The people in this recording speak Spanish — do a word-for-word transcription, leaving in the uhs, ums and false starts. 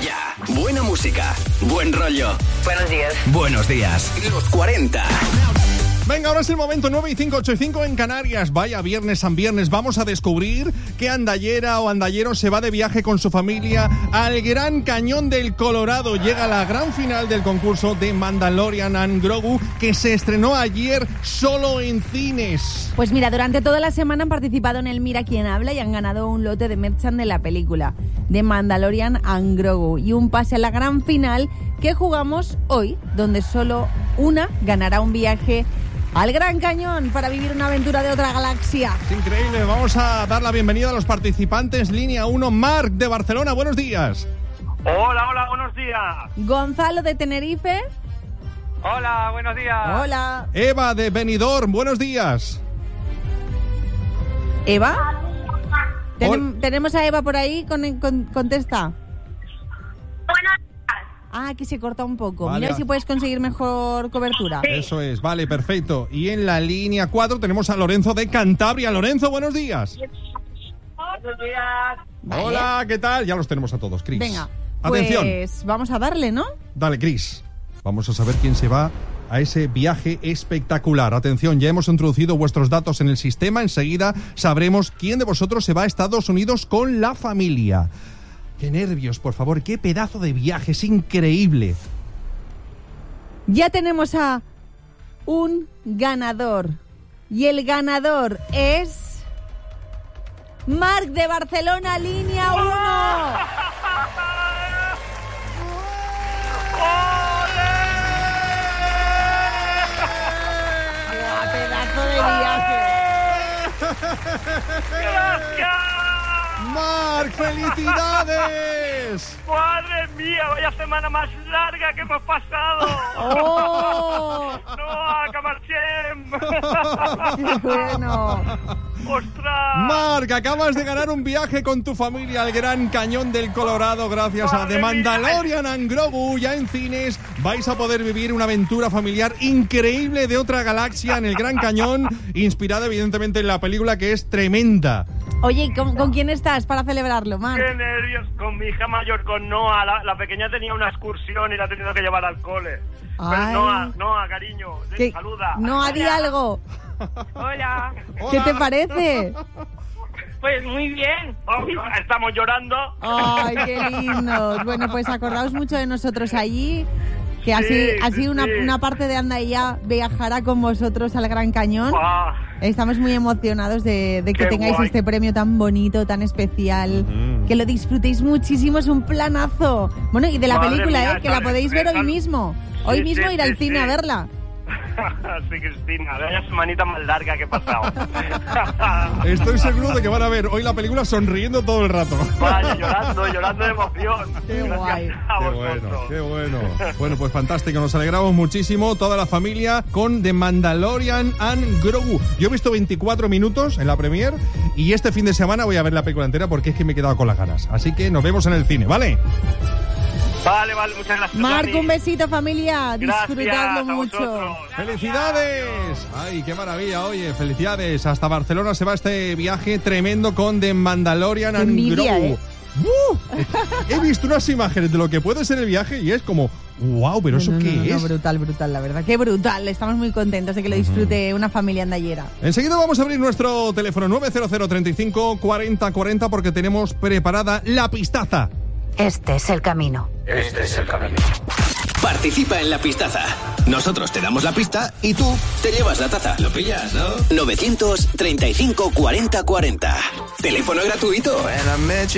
ya. Buena música, buen rollo. Buenos días. Buenos días. Los cuarenta. Venga, ahora es el momento. Nueve y cinco, ocho y cinco en Canarias. Vaya viernes, San Viernes. Vamos a descubrir qué andallera o andallero se va de viaje con su familia al Gran Cañón del Colorado. Llega la gran final del concurso de Mandalorian and Grogu, que se estrenó ayer solo en cines. Pues mira, durante toda la semana han participado en el Mira Quién Habla y han ganado un lote de merchan de la película de Mandalorian and Grogu y un pase a la gran final que jugamos hoy, donde solo una ganará un viaje al Gran Cañón para vivir una aventura de otra galaxia. Es increíble. Vamos a dar la bienvenida a los participantes. Línea uno, Marc de Barcelona. Buenos días. Hola, hola, buenos días. Gonzalo de Tenerife. Hola, buenos días. Hola. Eva de Benidorm. Buenos días. ¿Eva? Tenem- Hol- Tenemos a Eva por ahí. Con, con- contesta. Buenos Ah, aquí se corta un poco. Vale. Mira si puedes conseguir mejor cobertura. Eso es, vale, perfecto. Y en la línea cuatro tenemos a Lorenzo de Cantabria. Lorenzo, buenos días. Buenos días. Vale. Hola, ¿qué tal? Ya los tenemos a todos, Cris. Venga, Atención. pues vamos a darle, ¿no? Dale, Cris. Vamos a saber quién se va a ese viaje espectacular. Atención, ya hemos introducido vuestros datos en el sistema. Enseguida sabremos quién de vosotros se va a Estados Unidos con la familia. Qué nervios, por favor. Qué pedazo de viaje. Es increíble. Ya tenemos a un ganador. Y el ganador es Marc de Barcelona, línea uno. ¡Qué pedazo de viaje! ¡Gracias! ¡Marc, felicidades! ¡Madre mía! ¡Vaya semana más larga que hemos pasado! ¡Oh! ¡No, Camarchem! ¡Qué bueno! ¡Ostras! Marc, acabas de ganar un viaje con tu familia al Gran Cañón del Colorado gracias a The Mandalorian and Grogu. Ya en cines vais a poder vivir una aventura familiar increíble de otra galaxia en el Gran Cañón, inspirada evidentemente en la película, que es tremenda. Oye, ¿con, con quién estás para celebrarlo, Marc? ¡Qué nervios! Con mi hija mayor, con Noah. La, la pequeña tenía una excursión y la he tenido que llevar al cole. Pero Ay. Noah, Noah, cariño, ¿Qué? saluda. No, di algo. Hola. ¿Qué te parece? Pues muy bien. Oh, estamos llorando. Ay, qué lindos. Bueno, pues acordaos mucho de nosotros allí, que así, Sí, así sí, una, sí. una parte de Andaya viajará con vosotros al Gran Cañón. Ah, Estamos muy emocionados de, de que Qué tengáis guay. este premio tan bonito, tan especial, Mm. que lo disfrutéis muchísimo, es un planazo. Bueno, y de la Madre película, mía, ¿eh? Que la ¿sabes? podéis ver hoy Dejan- mismo. Hoy Sí, mismo sí, ir al sí, cine sí. a verla. sí, Cristina, vaya semanita más larga que he pasado. Estoy seguro de que van a ver hoy la película sonriendo todo el rato. Vaya, llorando, llorando de emoción. Qué Gracias guay. a Qué vosotros. bueno, qué bueno. Bueno, pues fantástico, nos alegramos muchísimo, toda la familia, con The Mandalorian and Grogu. Yo he visto veinticuatro minutos en la premier y este fin de semana voy a ver la película entera porque es que me he quedado con las ganas. Así que nos vemos en el cine, ¿vale? Vale, vale, muchas gracias. Marc, Dani. un besito, familia. Gracias Disfrutadlo a mucho. vosotros. ¡Felicidades! ¡Ay, qué maravilla! Oye, felicidades. Hasta Barcelona se va este viaje tremendo con The Mandalorian Qué and envidia, Grogu. ¿eh? ¡Uh! He visto unas imágenes de lo que puede ser el viaje y es como, wow, pero ¿eso No, no, qué no, no, es? brutal, brutal, la verdad. Qué brutal. Estamos muy contentos de que lo disfrute una familia andallera. Enseguida vamos a abrir nuestro teléfono nueve cero cero, treinta y cinco, cuarenta, cuarenta porque tenemos preparada la pistaza. Este es el camino. Este es el camino. Participa en la pistaza. Nosotros te damos la pista y tú te llevas la taza. ¿Lo pillas, no? novecientos treinta y cinco, cuarenta, cuarenta. Teléfono gratuito.